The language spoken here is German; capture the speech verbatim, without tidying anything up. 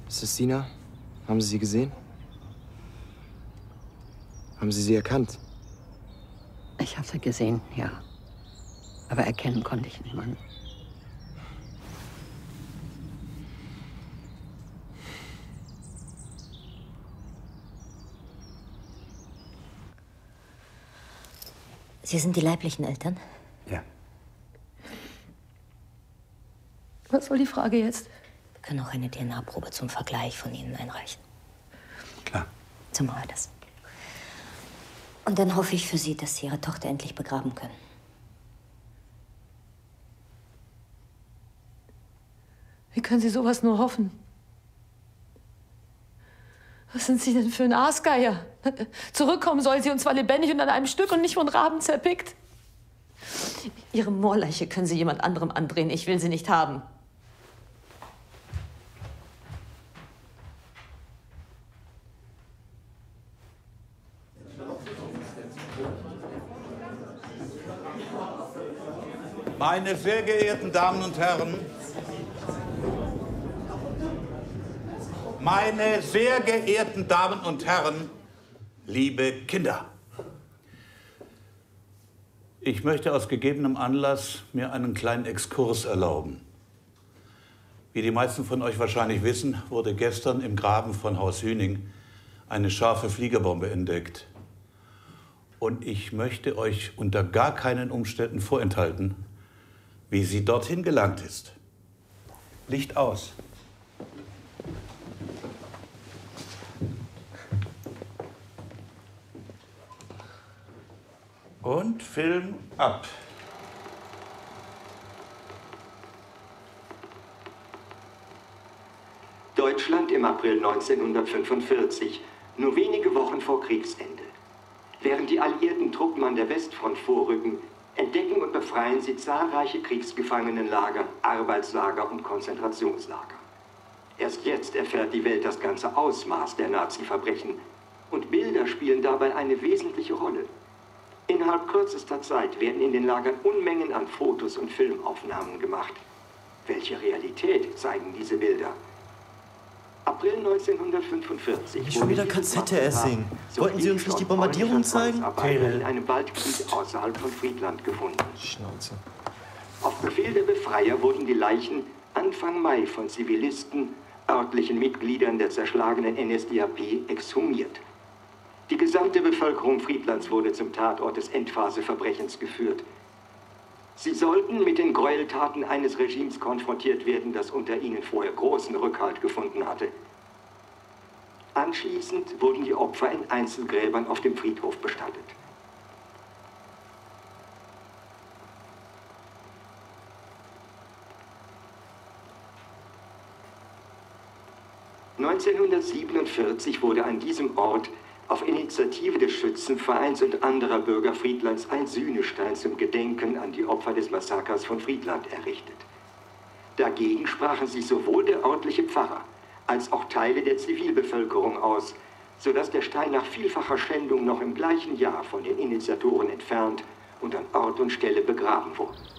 Ist Sina? Haben Sie sie gesehen? Haben Sie sie erkannt? Ich habe sie gesehen, ja. Aber erkennen konnte ich niemanden. Sie sind die leiblichen Eltern? Ja. Was soll die Frage jetzt? Wir können auch eine D N A-Probe zum Vergleich von Ihnen einreichen. Klar. So machen wir das. Und dann hoffe ich für Sie, dass Sie Ihre Tochter endlich begraben können. Wie können Sie sowas nur hoffen? Was sind Sie denn für ein Aasgeier? Zurückkommen soll sie, und zwar lebendig und an einem Stück und nicht von Raben zerpickt. Ihre Moorleiche können Sie jemand anderem andrehen. Ich will sie nicht haben. Meine sehr geehrten Damen und Herren, meine sehr geehrten Damen und Herren, liebe Kinder. Ich möchte aus gegebenem Anlass mir einen kleinen Exkurs erlauben. Wie die meisten von euch wahrscheinlich wissen, wurde gestern im Graben von Haus Hüning eine scharfe Fliegerbombe entdeckt. Und ich möchte euch unter gar keinen Umständen vorenthalten, wie sie dorthin gelangt ist. Licht aus. Und Film ab. Deutschland im April neunzehnhundertfünfundvierzig, nur wenige Wochen vor Kriegsende. Während die alliierten Truppen an der Westfront vorrücken, entdecken und befreien sie zahlreiche Kriegsgefangenenlager, Arbeitslager und Konzentrationslager. Erst jetzt erfährt die Welt das ganze Ausmaß der Nazi-Verbrechen, und Bilder spielen dabei eine wesentliche Rolle. Innerhalb kürzester Zeit werden in den Lagern Unmengen an Fotos und Filmaufnahmen gemacht. Welche Realität zeigen diese Bilder? April neunzehnhundertfünfundvierzig. Nicht schon wieder Kassette-Essing. Wollten Sie uns nicht die Bombardierung zeigen? In einem Waldgebiet außerhalb von Friedland gefunden. Schnauze. Auf Befehl der Befreier wurden die Leichen Anfang Mai von Zivilisten, örtlichen Mitgliedern der zerschlagenen N S D A P, exhumiert. Die gesamte Bevölkerung Friedlands wurde zum Tatort des Endphaseverbrechens geführt. Sie sollten mit den Gräueltaten eines Regimes konfrontiert werden, das unter ihnen vorher großen Rückhalt gefunden hatte. Anschließend wurden die Opfer in Einzelgräbern auf dem Friedhof bestattet. neunzehnhundertsiebenundvierzig wurde an diesem Ort auf Initiative des Schützenvereins und anderer Bürger Friedlands ein Sühnestein zum Gedenken an die Opfer des Massakers von Friedland errichtet. Dagegen sprachen sich sowohl der örtliche Pfarrer als auch Teile der Zivilbevölkerung aus, sodass der Stein nach vielfacher Schändung noch im gleichen Jahr von den Initiatoren entfernt und an Ort und Stelle begraben wurde.